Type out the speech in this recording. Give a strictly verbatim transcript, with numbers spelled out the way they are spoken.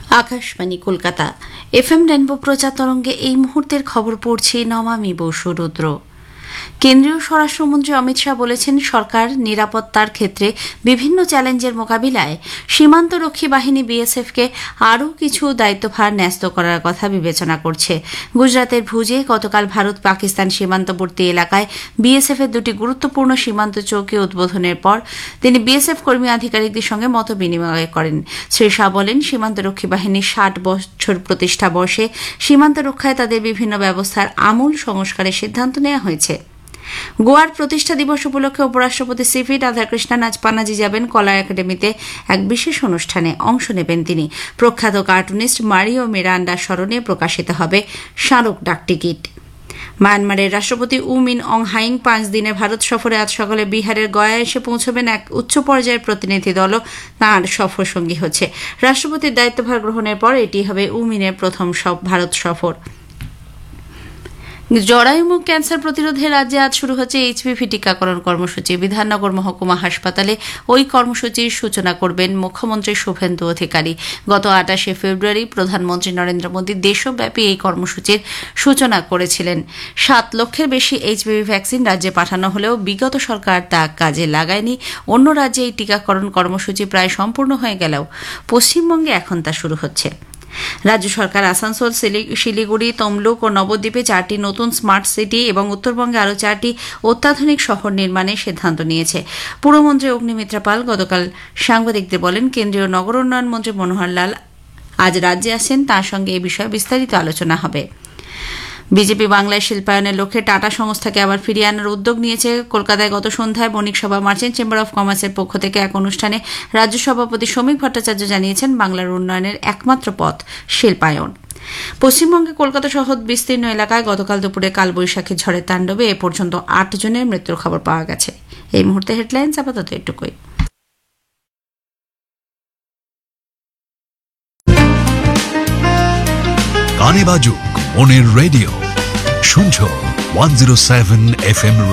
Akashvani Kolkata F M rainbow প্রচার তরঙ্গে এই মুহূর্তের খবর পড়ছি নমামি বসু রুদ্র। কেন্দ্রীয় স্বরাষ্ট্রমন্ত্রী অমিত শাহ বলেছেন, সরকার নিরাপত্তার ক্ষেত্রে বিভিন্ন চ্যালেঞ্জের মোকাবিলায় সীমান্তরক্ষী বাহিনী বিএসএফকে আরও কিছু দায়িত্বভার ন্যস্ত করার কথা বিবেচনা করছে। গুজরাতের ভুজে গতকাল ভারত পাকিস্তান সীমান্তবর্তী এলাকায় বিএসএফ এর দুটি গুরুত্বপূর্ণ সীমান্ত চৌকি উদ্বোধনের পর তিনি বিএসএফ কর্মী আধিকারিকদের সঙ্গে মত বিনিময় করেন। শ্রী শাহ বলেন, সীমান্তরক্ষী বাহিনীর ষাট বছর প্রতিষ্ঠা বর্ষে সীমান্ত রক্ষায় তাদের বিভিন্ন ব্যবস্থার আমূল সংস্কারের সিদ্ধান্ত নেওয়া হয়েছে। গোয়ার প্রতিষ্ঠা দিবস উপলক্ষে উপরাষ্ট্রপতি সিভি রাধাকৃষ্ণন আজ পানাজি যাবেন। কলা একাডেমিতে এক বিশেষ অনুষ্ঠানে অংশ নেবেন তিনি। প্রখ্যাত কার্টুনিস্ট মারিও মিরান্ডার স্মরণে প্রকাশিত হবে স্মারক ডাকটিকিট। মায়ানমারের রাষ্ট্রপতি উ মিন অং হাইং পাঁচ দিনের ভারত সফরে আজ সকালে বিহারের গয়া এসে পৌঁছবেন। এক উচ্চ পর্যায়ের প্রতিনিধি দলও তাঁর সফর সঙ্গী হচ্ছে। রাষ্ট্রপতির দায়িত্বভার গ্রহণের পর এটি হবে উ মিনের প্রথম ভারত সফর। জরায়ুমুখ ক্যান্সার প্রতিরোধে রাজ্যে আজ শুরু হচ্ছে এইচপিভি টিকাকরণ কর্মসূচি। বিধাননগর মহকুমা হাসপাতালে ওই কর্মসূচির সূচনা করবেন মুখ্যমন্ত্রী শুভেন্দু অধিকারী। গত আটাশে ফেব্রুয়ারি প্রধানমন্ত্রী নরেন্দ্র মোদী দেশব্যাপী এই কর্মসূচির সূচনা করেছিলেন। সাত লক্ষের বেশি এইচপিভি ভ্যাকসিন রাজ্যে পাঠানো হলেও বিগত সরকার তা কাজে লাগায়নি। অন্য রাজ্যে এই টিকাকরণ কর্মসূচি প্রায় সম্পূর্ণ হয়ে গেলেও পশ্চিমবঙ্গে এখন তা শুরু হচ্ছে। রাজ্য সরকার আসানসোল, শিলিগুড়ি, তমলুক ও নবদ্বীপে চারটি নতুন স্মার্ট সিটি এবং উত্তরবঙ্গে আরও চারটি অত্যাধুনিক শহর নির্মাণের সিদ্ধান্ত নিয়েছে। পুরমন্ত্রী অগ্নিমিত্রা পাল গতকাল সাংবাদিকদের বলেন, কেন্দ্রীয় নগর উন্নয়ন মন্ত্রী মনোহর লাল আজ রাজ্যে আসেন, তাঁর সঙ্গে এ বিষয়ে বিস্তারিত আলোচনা হবে। বিজেপি বাংলায় শিল্পায়নের লক্ষ্যে টাটা সংস্থাকে আবার ফিরিয়ে আনার উদ্যোগ নিয়েছে। কলকাতায় গত সন্ধ্যায় বণিক সভা মার্চেন্ট চেম্বার অব কমার্সের পক্ষ থেকে এক অনুষ্ঠানে রাজ্য সভাপতি শ্রমিক ভট্টাচার্য জানিয়েছেন, বাংলার উন্নয়নের একমাত্র পথ শিল্পায়ন। পশ্চিমবঙ্গে কলকাতা সহ বিস্তীর্ণ এলাকায় গতকাল দুপুরে কালবৈশাখী ঝড়ের তাণ্ডবে এ পর্যন্ত আট জনের মৃত্যুর খবর পাওয়া গেছে। এই মুহূর্তে হেডলাইন্স আপাতত এটুকুই। গানে বাজুক মনের রেডিও, শুনছো one zero seven F M